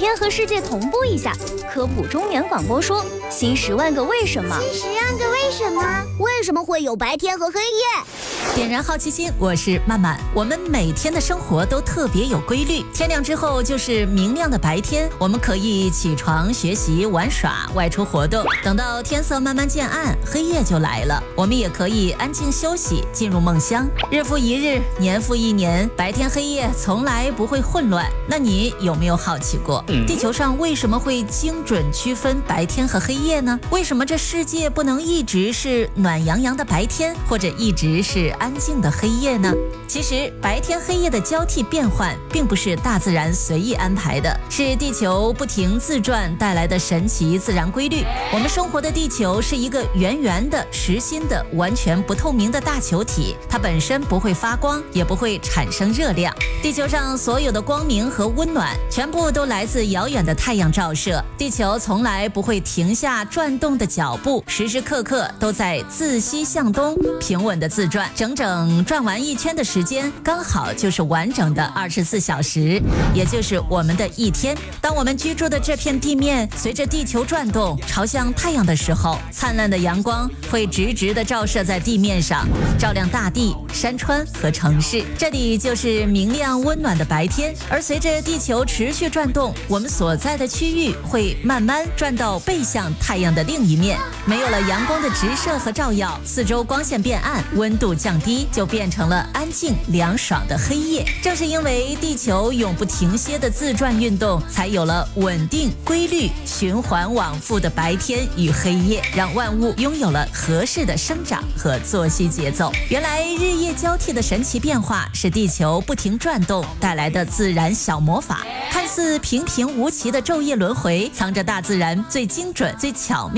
天和世界同步一下。科普中年广播说，新10万个为什么。 新10万个为什么？为什么会有白天和黑夜？ 点燃好奇心，我是曼曼。我们每天的生活都特别有规律，天亮之后就是明亮的白天，我们可以起床、学习、玩耍、外出活动。等到天色慢慢渐暗，黑夜就来了，我们也可以安静休息，进入梦乡。日复一日，年复一年，白天黑夜从来不会混乱。那你有没有好奇过，地球上为什么会精准区分白天和黑夜呢？为什么这世界不能一直是暖洋洋的白天，或者一直是安静的黑夜呢？其实白天黑夜的交替变换并不是大自然随意安排的，是地球不停自转带来的神奇自然规律。我们生活的地球是一个圆圆的、实心的、完全不透明的大球体，它本身不会发光，也不会产生热量。地球上所有的光明和温暖全部都来自遥远的太阳照射，地球从来不会停下转动的脚步，时时刻刻都在自西向东平稳的自转，整整转完一圈的时间刚好就是完整的24小时，也就是我们的一天。当我们居住的这片地面随着地球转动朝向太阳的时候，灿烂的阳光会直直地照射在地面上，照亮大地、山川和城市，这里就是明亮温暖的白天。而随着地球持续转动，我们所在的区域会慢慢转到背向太阳的另一面，没有了阳光的直射和照耀，四周光线变暗，温度降低，就变成了安静凉爽的黑夜。正是因为地球永不停歇的自转运动，才有了稳定、规律、循环往复的白天与黑夜，让万物拥有了合适的生长和作息节奏。原来日夜交替的神奇变化是地球不停转动带来的自然小魔法，看似平平无奇的昼夜轮回，藏着大自然最精准、最巧妙